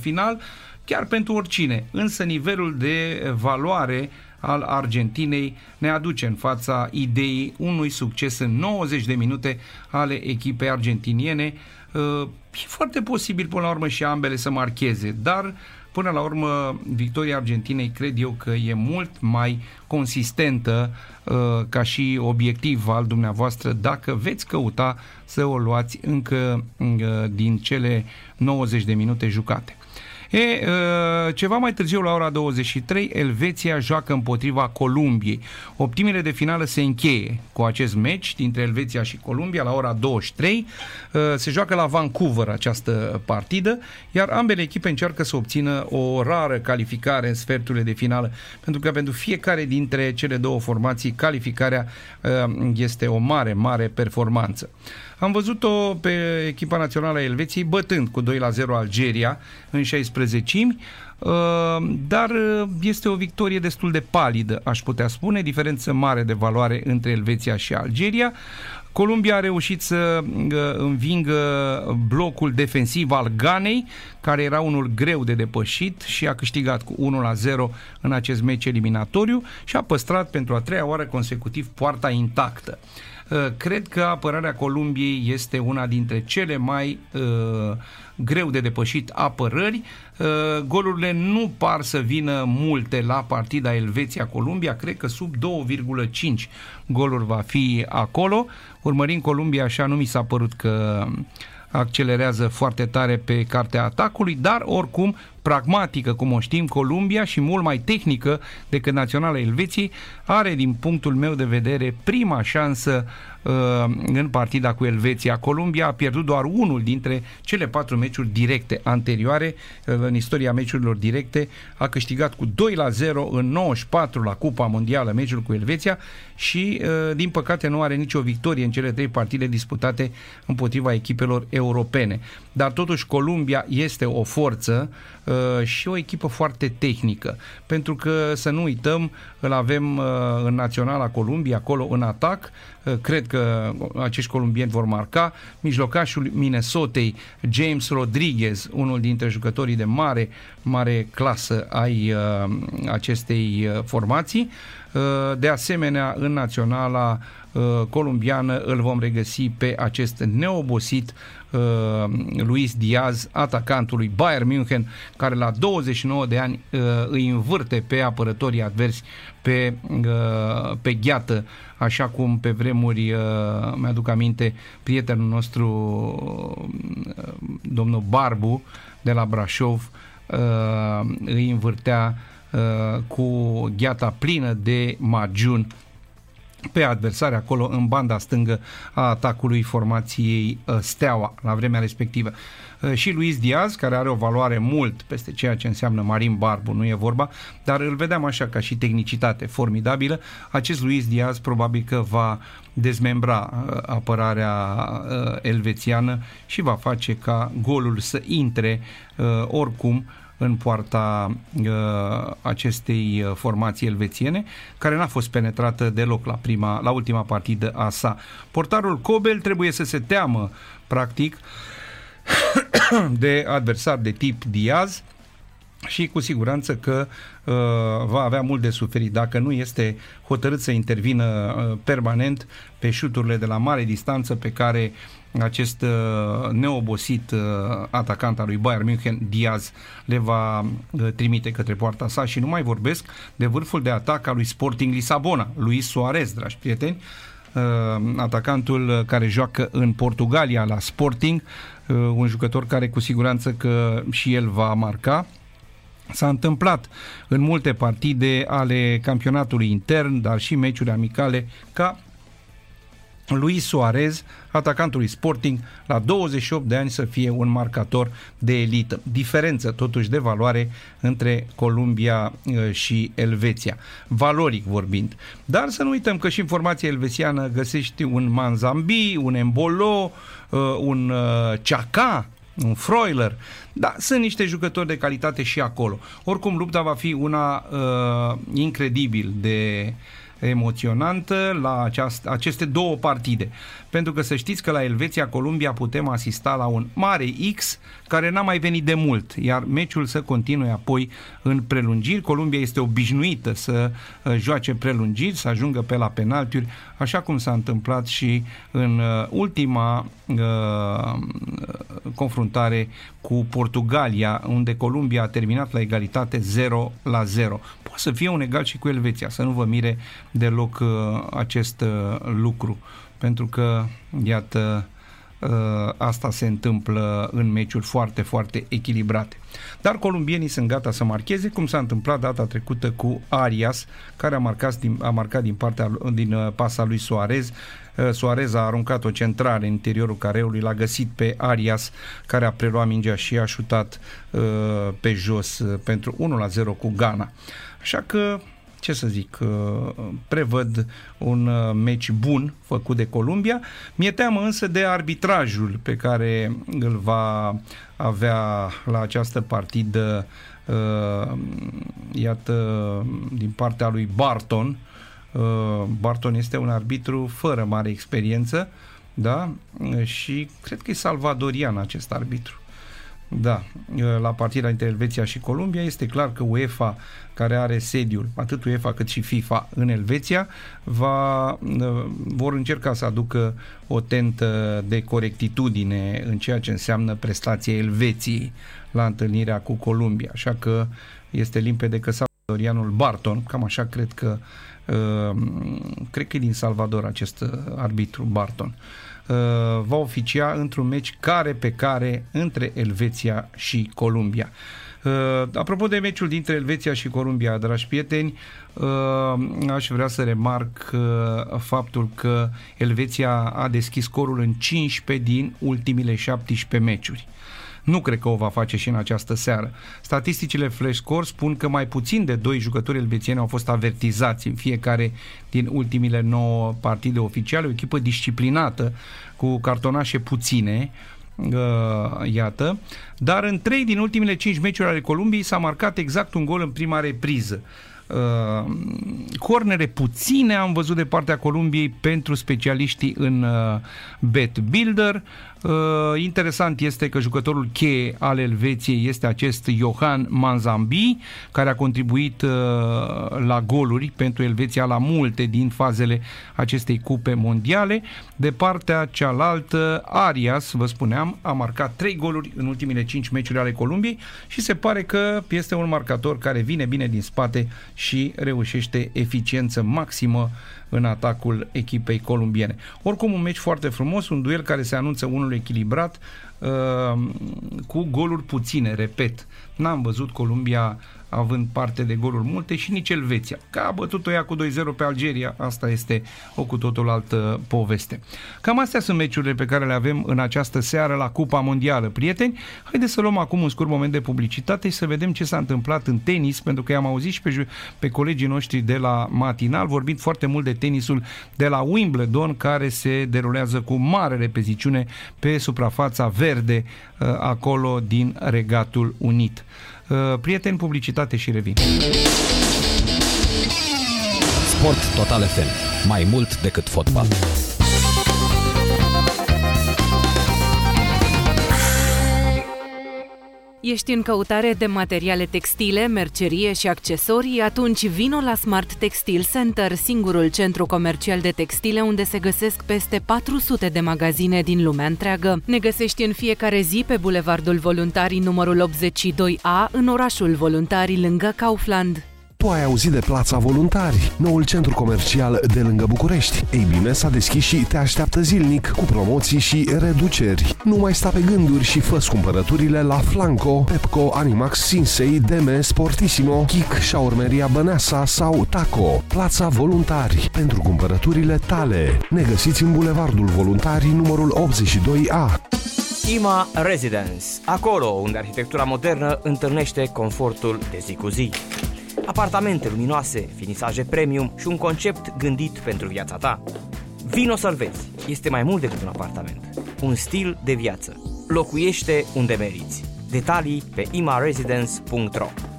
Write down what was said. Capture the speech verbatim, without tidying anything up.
final, chiar pentru oricine. Însă nivelul de valoare al Argentinei ne aduce în fața ideii unui succes în nouăzeci de minute ale echipei argentiniene. E foarte posibil până la urmă și ambele să marcheze, dar până la urmă victoria Argentinei cred eu că e mult mai consistentă ca și obiectiv al dumneavoastră dacă veți căuta să o luați încă din cele nouăzeci de minute jucate. E, ceva mai târziu, la ora douăzeci și trei, Elveția joacă împotriva Columbiei. Optimile de finală se încheie cu acest meci dintre Elveția și Columbia la ora douăzeci și trei. Se joacă la Vancouver această partidă, iar ambele echipe încearcă să obțină o rară calificare în sferturile de finală, pentru că pentru fiecare dintre cele două formații calificarea este o mare, mare performanță. Am văzut-o pe echipa națională a Elveției bătând cu doi la zero Algeria în șaisprezecimi, dar este o victorie destul de palidă, aș putea spune, diferență mare de valoare între Elveția și Algeria. Columbia a reușit să învingă blocul defensiv al Ghanei, care era unul greu de depășit, și a câștigat cu unu la zero în acest meci eliminatoriu și a păstrat pentru a treia oară consecutiv poarta intactă. Cred că apărarea Columbiei este una dintre cele mai uh, greu de depășit apărări. Uh, golurile nu par să vină multe la partida Elveția-Columbia, cred că sub doi virgulă cinci goluri va fi acolo. Urmărind Columbia, așa, nu mi s-a părut că accelerează foarte tare pe cartea atacului, dar oricum pragmatică, cum o știm, Columbia, și mult mai tehnică decât naționala Elveției, are din punctul meu de vedere prima șansă uh, în partida cu Elveția. Columbia a pierdut doar unul dintre cele patru meciuri directe anterioare uh, în istoria meciurilor directe, a câștigat cu doi la zero în nouăzeci și patru la Cupa Mondială meciul cu Elveția și uh, din păcate nu are nicio victorie în cele trei partide disputate împotriva echipelor europene. Dar totuși Columbia este o forță uh, și o echipă foarte tehnică, pentru că, să nu uităm, îl avem uh, în Naționala Columbia, acolo în atac. Uh, cred că acești columbieni vor marca. Mijlocașul Minnesotei, James Rodriguez, unul dintre jucătorii de mare, mare clasă ai uh, acestei uh, formații. Uh, de asemenea, în Naționala uh, columbiană îl vom regăsi pe acest neobosit uh, Luis Diaz, atacantul lui Bayern München, care la douăzeci și nouă de ani uh, îi învârte pe apărătorii adversi pe, uh, pe gheată, așa cum pe vremuri, uh, mi-aduc aminte, prietenul nostru, uh, domnul Barbu de la Brașov, uh, îi învârtea uh, cu gheata plină de magiun pe adversari acolo în banda stângă a atacului formației Steaua la vremea respectivă. Și Luis Diaz, care are o valoare mult peste ceea ce înseamnă Marin Barbu, nu e vorba, dar îl vedeam așa ca și tehnicitate formidabilă. Acest Luis Diaz probabil că va dezmembra apărarea elvețiană și va face ca golul să intre oricum în poarta uh, acestei formații elvețiene, care n-a fost penetrată deloc la, prima, la ultima partidă a sa. Portarul Kobel trebuie să se teamă, practic, de adversar de tip Diaz și cu siguranță că uh, va avea mult de suferit dacă nu este hotărât să intervină uh, permanent pe șuturile de la mare distanță pe care acest uh, neobosit uh, atacant al lui Bayern München, Diaz, le va uh, trimite către poarta sa. Și nu mai vorbesc de vârful de atac al lui Sporting Lisabona, Luis Suarez, dragi prieteni, uh, atacantul care joacă în Portugalia la Sporting, uh, un jucător care cu siguranță că și el va marca. S-a întâmplat în multe partide ale campionatului intern, dar și meciuri amicale, ca Luis Suarez, atacantului Sporting, la douăzeci și opt de ani să fie un marcator de elită. Diferență totuși de valoare între Columbia și Elveția, valoric vorbind. Dar să nu uităm că și în formația elvețiană găsești un Manzambi, un Embolo, un Chaka, un Freuler. Da, sunt niște jucători de calitate și acolo. Oricum, lupta va fi una uh, incredibil de emoționantă la aceast- aceste două partide. Pentru că să știți că la Elveția-Columbia putem asista la un mare X care n-a mai venit de mult, iar meciul să continue apoi în prelungiri. Columbia este obișnuită să joace prelungiri, să ajungă pe la penaltiuri, așa cum s-a întâmplat și în ultima uh, confruntare cu Portugalia, unde Columbia a terminat la egalitate zero la zero. Poate să fie un egal și cu Elveția, să nu vă mire deloc uh, acest uh, lucru, pentru că, iată, uh, asta se întâmplă în meciuri foarte, foarte echilibrate. Dar columbienii sunt gata să marcheze, cum s-a întâmplat data trecută cu Arias, care a marcat din, a marcat din partea din uh, pasa lui Suarez. uh, Suarez a aruncat o centrare în interiorul careului, l-a găsit pe Arias, care a preluat mingea și a șutat uh, pe jos uh, pentru unu la zero cu Ghana. Așa că, ce să zic, prevăd un meci bun făcut de Columbia. Mi-e teamă însă de arbitrajul pe care îl va avea la această partidă, iată, din partea lui Barton. Barton este un arbitru fără mare experiență, da? Și cred că e salvadorian acest arbitru. Da, la partida între Elveția și Columbia este clar că UEFA, care are sediul, atât UEFA cât și FIFA în Elveția, va, vor încerca să aducă o tentă de corectitudine în ceea ce înseamnă prestația Elveției la întâlnirea cu Columbia. Așa că este limpede că salvadorianul Barton, cam așa cred că cred că e din Salvador acest arbitru Barton, va oficia într-un meci care pe care între Elveția și Columbia. Apropo de meciul dintre Elveția și Columbia, dragi prieteni, aș vrea să remarc faptul că Elveția a deschis scorul în cincisprezece din ultimile șaptesprezece meciuri. Nu cred că o va face și în această seară. Statisticile Flash Score spun că mai puțin de doi jucători elvețieni au fost avertizați în fiecare din ultimile nouă partide oficiale, o echipă disciplinată cu cartonașe puține, uh, iată, dar în trei din ultimele cinci meciuri ale Columbiei s-a marcat exact un gol în prima repriză. Uh, cornere puține am văzut de partea Columbiei pentru specialiștii în uh, Bet Builder. Uh, interesant este că jucătorul cheie al Elveției este acest Johan Manzambi, care a contribuit uh, la goluri pentru Elveția la multe din fazele acestei cupe mondiale. De partea cealaltă, Arias, vă spuneam, a marcat trei goluri în ultimile cinci meciuri ale Columbiei și se pare că este un marcator care vine bine din spate și reușește eficiență maximă în atacul echipei columbiene. Oricum, un meci foarte frumos, un duel care se anunță unul echilibrat, uh, cu goluri puține, repet. N-am văzut Columbia având parte de goluri multe și nici Elveția. Că a bătut-o ea cu doi zero pe Algeria, asta este o cu totul altă poveste. Cam astea sunt meciurile pe care le avem în această seară la Cupa Mondială, prieteni. Haideți să luăm acum un scurt moment de publicitate și să vedem ce s-a întâmplat în tenis, pentru că i-am auzit și pe, pe colegii noștri de la Matinal vorbind foarte mult de tenisul de la Wimbledon, care se derulează cu mare repeziciune pe suprafața verde acolo din Regatul Unit. Prieteni, publicitate și revin. Sport Total F M. Mai mult decât fotbal. Ești în căutare de materiale textile, mercerie și accesorii? Atunci vino la Smart Textile Center, singurul centru comercial de textile unde se găsesc peste patru sute de magazine din lumea întreagă. Ne găsești în fiecare zi pe Bulevardul Voluntarii numărul optzeci și doi A, în orașul Voluntarii, lângă Kaufland. Tu ai auzit de Plața Voluntari, noul centru comercial de lângă București. Ei bine, s-a deschis și te așteaptă zilnic cu promoții și reduceri. Nu mai sta pe gânduri și fă-ți cumpărăturile la Flanco, Pepco, Animax, Sinsei, Deme, Sportissimo, Kik, Shaurmeria Băneasa sau Taco. Plața Voluntari, pentru cumpărăturile tale. Ne găsiți în Bulevardul Voluntarii numărul optzeci și doi A. Ima Residence, acolo unde arhitectura modernă întâlnește confortul de zi cu zi. Apartamente luminoase, finisaje premium și un concept gândit pentru viața ta. Vino să-l vezi. Este mai mult decât un apartament. Un stil de viață. Locuiește unde meriți. Detalii pe ima residence punct ro.